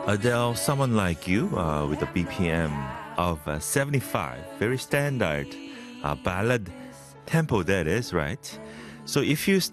Adele, Someone Like You, with a BPM of 75. Very standard ballad tempo that is, right? So if you